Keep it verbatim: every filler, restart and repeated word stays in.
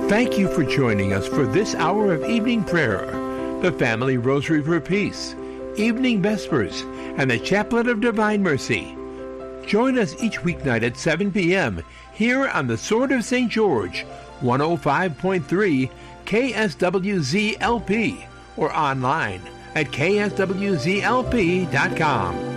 Thank you for joining us for this hour of evening prayer, the Family Rosary for Peace, Evening Vespers, and the Chaplet of Divine Mercy. Join us each weeknight at seven p.m. here on the Sword of Saint George, one oh five point three K S W Z L P, or online at K S W Z L P dot com.